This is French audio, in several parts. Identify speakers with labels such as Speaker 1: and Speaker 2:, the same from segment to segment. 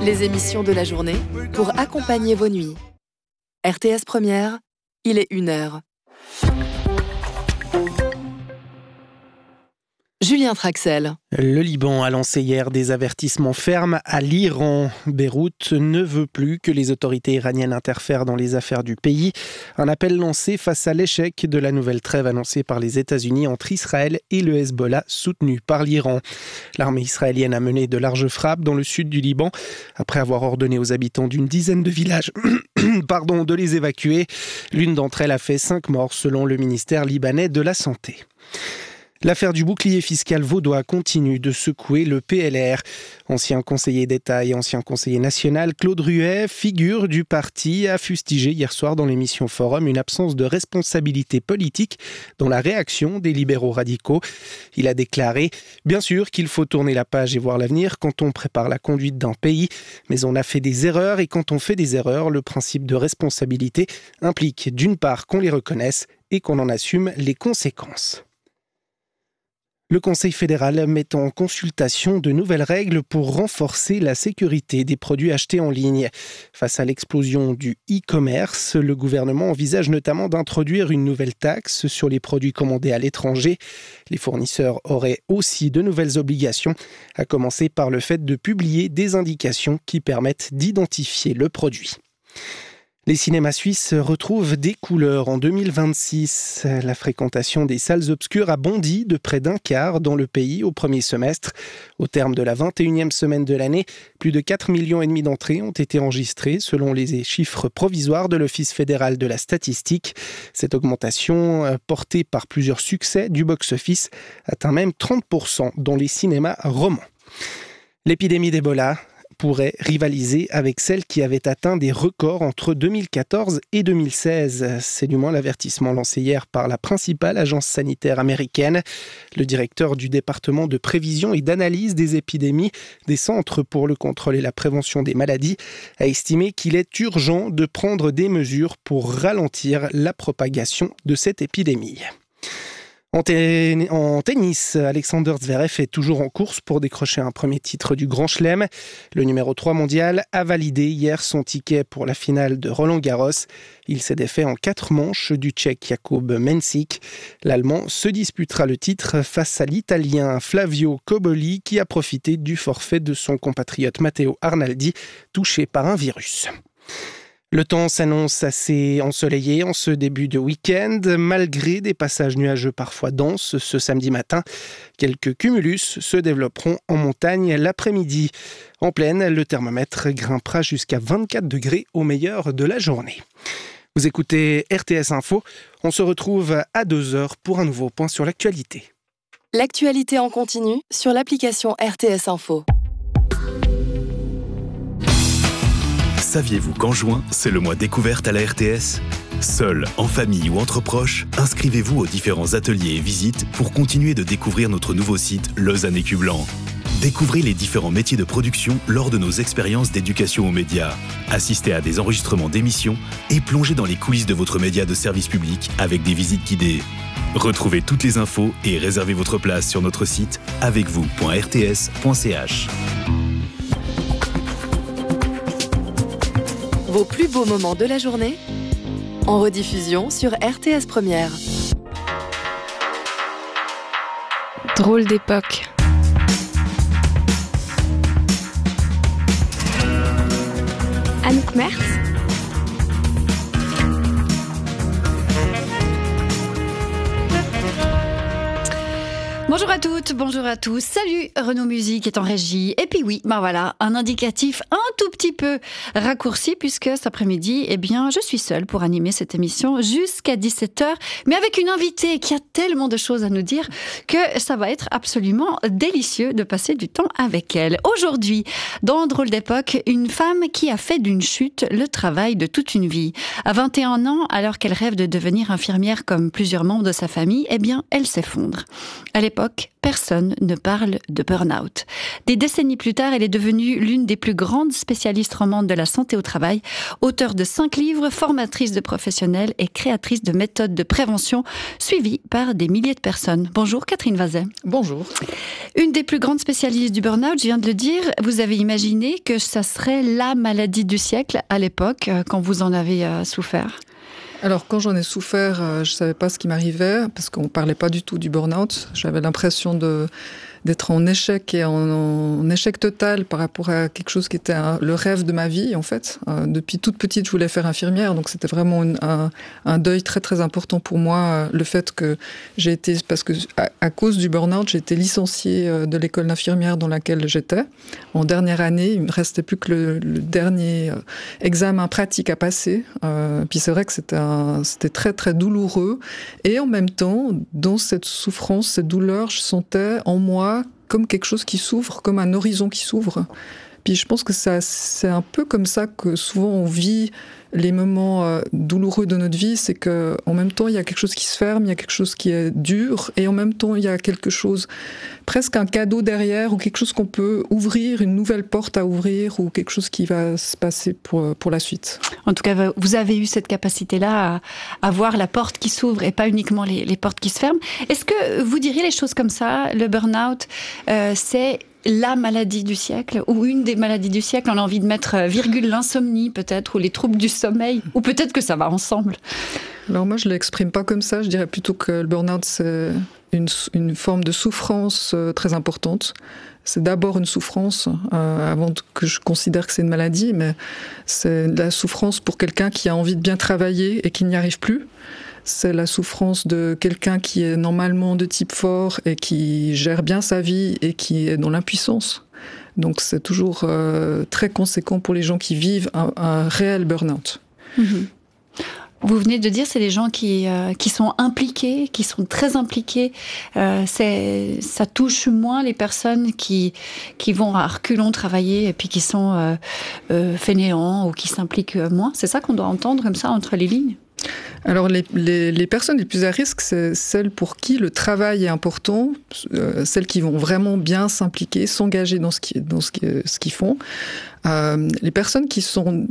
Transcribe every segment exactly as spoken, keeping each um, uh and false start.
Speaker 1: Les émissions de la journée pour accompagner vos nuits. R T S Première, il est une heure. Julien Traxel.
Speaker 2: Le Liban a lancé hier des avertissements fermes à l'Iran. Beyrouth ne veut plus que les autorités iraniennes interfèrent dans les affaires du pays. Un appel lancé face à l'échec de la nouvelle trêve annoncée par les États-Unis entre Israël et le Hezbollah, soutenu par l'Iran. L'armée israélienne a mené de larges frappes dans le sud du Liban, après avoir ordonné aux habitants d'une dizaine de villages pardon, de les évacuer. L'une d'entre elles a fait cinq morts selon le ministère libanais de la Santé. L'affaire du bouclier fiscal vaudois continue de secouer le P L R. Ancien conseiller d'État et ancien conseiller national, Claude Ruet, figure du parti, a fustigé hier soir dans l'émission Forum une absence de responsabilité politique dans la réaction des libéraux radicaux. Il a déclaré « Bien sûr qu'il faut tourner la page et voir l'avenir quand on prépare la conduite d'un pays, mais on a fait des erreurs et quand on fait des erreurs, le principe de responsabilité implique d'une part qu'on les reconnaisse et qu'on en assume les conséquences ». Le Conseil fédéral met en consultation de nouvelles règles pour renforcer la sécurité des produits achetés en ligne. Face à l'explosion du e-commerce, le gouvernement envisage notamment d'introduire une nouvelle taxe sur les produits commandés à l'étranger. Les fournisseurs auraient aussi de nouvelles obligations, à commencer par le fait de publier des indications qui permettent d'identifier le produit. Les cinémas suisses retrouvent des couleurs en deux mille vingt-six. La fréquentation des salles obscures a bondi de près d'un quart dans le pays au premier semestre. Au terme de la vingt et unième semaine de l'année, plus de quatre virgule cinq millions d'entrées ont été enregistrées selon les chiffres provisoires de l'Office fédéral de la statistique. Cette augmentation, portée par plusieurs succès du box-office, atteint même trente pour cent dans les cinémas romans. L'épidémie d'Ebola pourrait rivaliser avec celle qui avait atteint des records entre deux mille quatorze et deux mille seize. C'est du moins l'avertissement lancé hier par la principale agence sanitaire américaine. Le directeur du département de prévision et d'analyse des épidémies des Centres pour le contrôle et la prévention des maladies a estimé qu'il est urgent de prendre des mesures pour ralentir la propagation de cette épidémie. En, ten- en tennis, Alexander Zverev est toujours en course pour décrocher un premier titre du Grand Chelem. Le numéro trois mondial a validé hier son ticket pour la finale de Roland-Garros. Il s'est défait en quatre manches du Tchèque Jakub Mensik. L'Allemand se disputera le titre face à l'Italien Flavio Cobolli qui a profité du forfait de son compatriote Matteo Arnaldi, touché par un virus. Le temps s'annonce assez ensoleillé en ce début de week-end, malgré des passages nuageux parfois denses ce samedi matin. Quelques cumulus se développeront en montagne l'après-midi. En plaine, le thermomètre grimpera jusqu'à vingt-quatre degrés au meilleur de la journée. Vous écoutez R T S Info, on se retrouve à deux heures pour un nouveau point sur l'actualité.
Speaker 1: L'actualité en continu sur l'application R T S Info.
Speaker 3: Saviez-vous qu'en juin, c'est le mois découverte à la R T S ? Seul, en famille ou entre proches, inscrivez-vous aux différents ateliers et visites pour continuer de découvrir notre nouveau site Lausanne Écu Blanc. Découvrez les différents métiers de production lors de nos expériences d'éducation aux médias. Assistez à des enregistrements d'émissions et plongez dans les coulisses de votre média de service public avec des visites guidées. Retrouvez toutes les infos et réservez votre place sur notre site avec vous point r t s point c h.
Speaker 1: Vos plus beaux moments de la journée en rediffusion sur R T S Première.
Speaker 4: Drôle d'époque. Anouk Mertz.
Speaker 5: Bonjour à toutes, bonjour à tous. Salut, Renaud Musique est en régie. Et puis oui, ben voilà, un indicatif un tout petit peu raccourci puisque cet après-midi, eh bien, je suis seule pour animer cette émission jusqu'à dix-sept heures, mais avec une invitée qui a tellement de choses à nous dire que ça va être absolument délicieux de passer du temps avec elle. Aujourd'hui, dans Drôle d'époque, une femme qui a fait d'une chute le travail de toute une vie. À vingt et un ans, alors qu'elle rêve de devenir infirmière comme plusieurs membres de sa famille, eh bien, elle s'effondre. À l'époque, l'époque, personne ne parle de burn-out. Des décennies plus tard, elle est devenue l'une des plus grandes spécialistes romandes de la santé au travail, auteure de cinq livres, formatrice de professionnels et créatrice de méthodes de prévention suivies par des milliers de personnes. Bonjour Catherine Vazet.
Speaker 6: Bonjour.
Speaker 5: Une des plus grandes spécialistes du burn-out, je viens de le dire, vous avez imaginé que ça serait la maladie du siècle à l'époque, quand vous en avez euh, souffert ?
Speaker 6: Alors, quand j'en ai souffert, je ne savais pas ce qui m'arrivait, parce qu'on ne parlait pas du tout du burn-out. J'avais l'impression de, d'être en échec et en, en échec total par rapport à quelque chose qui était un, le rêve de ma vie, en fait. Euh, depuis toute petite, je voulais faire infirmière, donc c'était vraiment une, un, un deuil très, très important pour moi, euh, le fait que j'ai été... Parce que à, à cause du burn-out, j'ai été licenciée de l'école d'infirmière dans laquelle j'étais. En dernière année, il ne me restait plus que le, le dernier euh, examen pratique à passer. Euh, puis c'est vrai que c'était un C'était très, très douloureux. Et en même temps, dans cette souffrance, cette douleur, je sentais en moi comme quelque chose qui s'ouvre, comme un horizon qui s'ouvre. Puis je pense que ça, c'est un peu comme ça que souvent on vit les moments euh, douloureux de notre vie, c'est qu'en même temps, il y a quelque chose qui se ferme, il y a quelque chose qui est dur, et en même temps, il y a quelque chose, presque un cadeau derrière, ou quelque chose qu'on peut ouvrir, une nouvelle porte à ouvrir, ou quelque chose qui va se passer pour, pour la suite.
Speaker 5: En tout cas, vous avez eu cette capacité-là à, à voir la porte qui s'ouvre et pas uniquement les, les portes qui se ferment. Est-ce que vous diriez les choses comme ça, le burn-out, euh, c'est la maladie du siècle, ou une des maladies du siècle? On a envie de mettre virgule l'insomnie peut-être, ou les troubles du sommeil, ou peut-être que ça va ensemble.
Speaker 6: Alors moi je ne l'exprime pas comme ça, je dirais plutôt que le burn-out c'est une, une forme de souffrance euh, très importante. C'est d'abord une souffrance, euh, avant que je considère que c'est une maladie, mais c'est la souffrance pour quelqu'un qui a envie de bien travailler et qui n'y arrive plus. C'est la souffrance de quelqu'un qui est normalement de type fort et qui gère bien sa vie et qui est dans l'impuissance. Donc c'est toujours euh, très conséquent pour les gens qui vivent un, un réel burn-out.
Speaker 5: Mmh. Vous venez de dire, c'est des gens qui, euh, qui sont impliqués, qui sont très impliqués. Euh, c'est, ça touche moins les personnes qui, qui vont à reculons travailler et puis qui sont euh, euh, fainéants ou qui s'impliquent moins. C'est ça qu'on doit entendre comme ça entre les lignes ?
Speaker 6: Alors les, les, les personnes les plus à risque, c'est celles pour qui le travail est important, euh, celles qui vont vraiment bien s'impliquer, s'engager dans ce, qui, dans ce, qui, ce qu'ils font. Euh, les personnes qui sont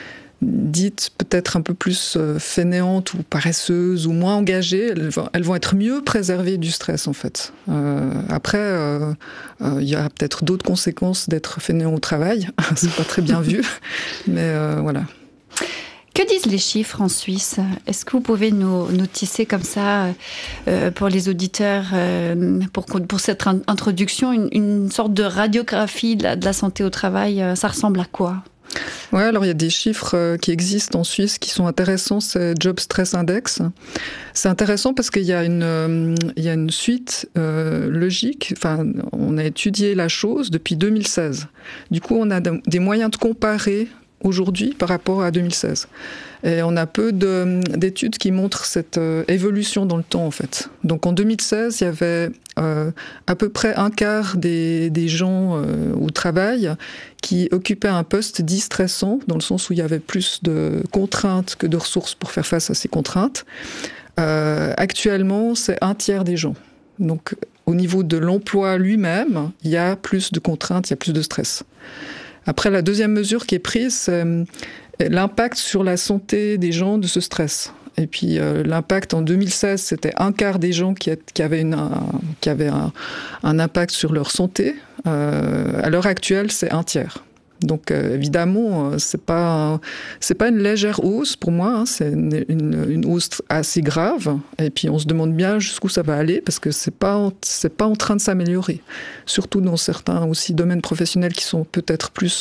Speaker 6: dites peut-être un peu plus fainéantes ou paresseuses ou moins engagées, elles vont, elles vont être mieux préservées du stress en fait. Euh, après, euh, euh, il y a peut-être d'autres conséquences d'être fainéant au travail, c'est pas très bien vu, mais euh, voilà.
Speaker 5: Que disent les chiffres en Suisse ? Est-ce que vous pouvez nous, nous tisser comme ça, euh, pour les auditeurs, euh, pour, pour cette introduction, une, une sorte de radiographie de la, de la santé au travail ? Ça ressemble à quoi ?
Speaker 6: Ouais, alors il y a des chiffres qui existent en Suisse qui sont intéressants, c'est Job Stress Index. C'est intéressant parce qu'il y a une, il y a une suite euh, logique. Enfin, on a étudié la chose depuis deux mille seize. Du coup, on a des moyens de comparer aujourd'hui par rapport à deux mille seize. Et on a peu de, d'études qui montrent cette euh, évolution dans le temps, en fait. Donc en deux mille seize, il y avait euh, à peu près un quart des, des gens euh, au travail qui occupaient un poste dit stressant, dans le sens où il y avait plus de contraintes que de ressources pour faire face à ces contraintes. Euh, actuellement, c'est un tiers des gens. Donc au niveau de l'emploi lui-même, il y a plus de contraintes, il y a plus de stress. Après, la deuxième mesure qui est prise, c'est l'impact sur la santé des gens de ce stress. Et puis euh, l'impact en deux mille seize, c'était un quart des gens qui, a, qui avaient, une, un, qui avaient un, un impact sur leur santé. Euh, à l'heure actuelle, c'est un tiers. Donc euh, évidemment, euh, c'est pas un, c'est pas une légère hausse pour moi, hein, c'est une, une, une hausse assez grave. Et puis on se demande bien jusqu'où ça va aller parce que c'est pas c'est pas en train de s'améliorer. Surtout dans certains aussi domaines professionnels qui sont peut-être plus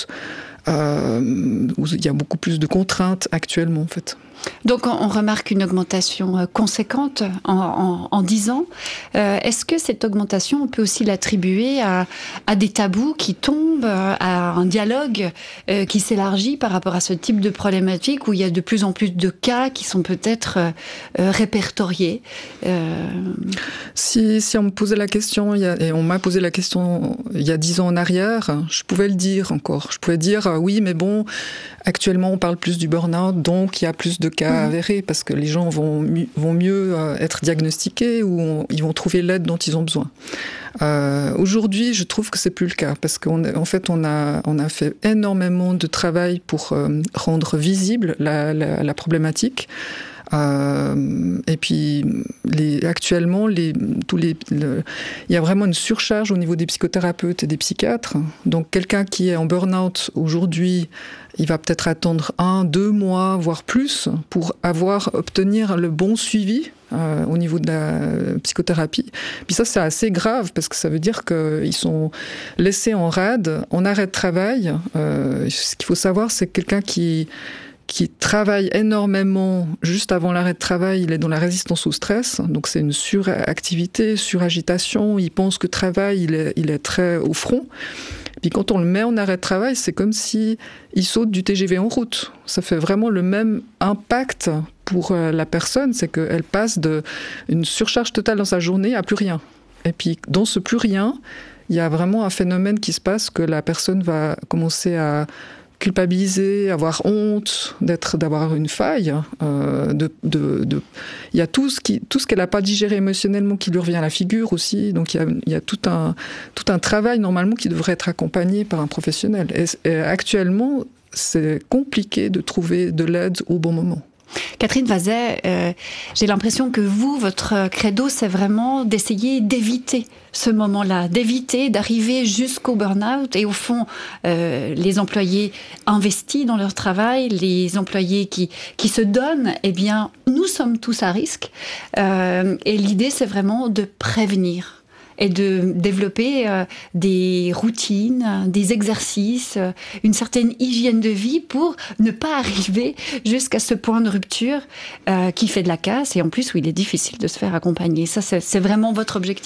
Speaker 6: euh, où il y a beaucoup plus de contraintes actuellement en fait.
Speaker 5: Donc on remarque une augmentation conséquente en, en, en dix ans. Euh, est-ce que cette augmentation, on peut aussi l'attribuer à, à des tabous qui tombent, à un dialogue euh, qui s'élargit par rapport à ce type de problématique où il y a de plus en plus de cas qui sont peut-être euh, répertoriés euh...
Speaker 6: si, si on me posait la question, il y a, et on m'a posé la question il y a dix ans en arrière, je pouvais le dire encore. Je pouvais dire fois, oui, mais bon, actuellement, on parle plus du burn-out, donc il y a plus de cas mmh. avérés, parce que les gens vont, vont mieux être diagnostiqués ou on, ils vont trouver l'aide dont ils ont besoin. Euh, aujourd'hui, je trouve que c'est plus le cas, parce qu'en en fait, on a, on a fait énormément de travail pour euh, rendre visible la, la, la problématique. Euh, et puis, les, actuellement, les, tous les, le, il y a vraiment une surcharge au niveau des psychothérapeutes et des psychiatres. Donc, quelqu'un qui est en burn-out aujourd'hui, il va peut-être attendre un, deux mois, voire plus, pour avoir, obtenir le bon suivi euh, au niveau de la psychothérapie. Puis ça, c'est assez grave, parce que ça veut dire qu'ils sont laissés en rade, en arrêt de travail. Euh, ce qu'il faut savoir, c'est que quelqu'un qui... qui travaille énormément juste avant l'arrêt de travail, il est dans la résistance au stress, donc c'est une suractivité, suragitation, il pense que travail, il est, il est très au front. Puis quand on le met en arrêt de travail, c'est comme si il saute du T G V en route. Ça fait vraiment le même impact pour la personne, c'est qu'elle passe d'une surcharge totale dans sa journée à plus rien. Et puis dans ce plus rien, il y a vraiment un phénomène qui se passe, que la personne va commencer à culpabiliser, avoir honte d'être, d'avoir une faille. Euh, de, de, de, il y a tout ce qui, tout ce qu'elle n'a pas digéré émotionnellement qui lui revient à la figure aussi. Donc il y a, il y a tout un, tout un travail normalement qui devrait être accompagné par un professionnel. Et, et actuellement, c'est compliqué de trouver de l'aide au bon moment.
Speaker 5: Catherine Vazet, euh, j'ai l'impression que vous, votre credo, c'est vraiment d'essayer d'éviter ce moment-là, d'éviter d'arriver jusqu'au burn-out. Et au fond, euh, les employés investis dans leur travail, les employés qui, qui se donnent, eh bien, nous sommes tous à risque. Euh, et l'idée, c'est vraiment de prévenir et de développer euh, des routines, des exercices, euh, une certaine hygiène de vie pour ne pas arriver jusqu'à ce point de rupture euh, qui fait de la casse et en plus où il est difficile de se faire accompagner. Ça, c'est, c'est vraiment votre objectif ?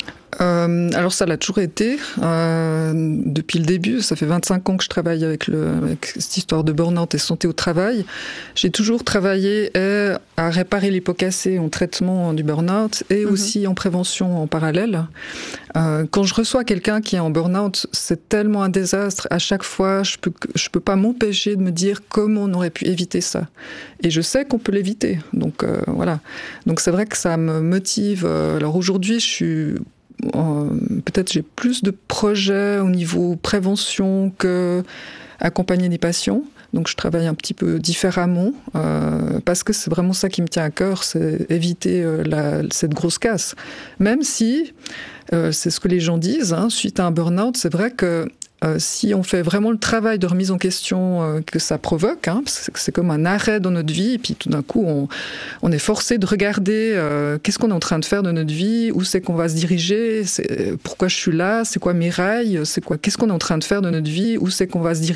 Speaker 6: Euh, alors ça l'a toujours été, euh, depuis le début. Ça fait vingt-cinq ans que je travaille avec, le, avec cette histoire de burn-out et santé au travail. J'ai toujours travaillé à réparer les pots cassés en traitement du burn-out et mmh. aussi en prévention en parallèle. Euh, quand je reçois quelqu'un qui est en burn-out, c'est tellement un désastre. À chaque fois, je peux, je peux pas m'empêcher de me dire comment on aurait pu éviter ça. Et je sais qu'on peut l'éviter. Donc euh, voilà. Donc c'est vrai que ça me motive. Alors aujourd'hui, je suis Euh, peut-être j'ai plus de projets au niveau prévention que accompagner des patients. Donc je travaille un petit peu différemment euh, parce que c'est vraiment ça qui me tient à cœur, c'est éviter euh, la, cette grosse casse. Même si, euh, c'est ce que les gens disent, hein, suite à un burn-out, c'est vrai que Euh, si on fait vraiment le travail de remise en question euh, que ça provoque, hein, parce que c'est comme un arrêt dans notre vie, et puis tout d'un coup, on, on est forcé de regarder euh, qu'est-ce qu'on est en train de faire de notre vie, où c'est qu'on va se diriger, c'est, pourquoi je suis là, c'est quoi mes rails, c'est quoi, qu'est-ce qu'on est en train de faire de notre vie, où c'est qu'on va se diriger.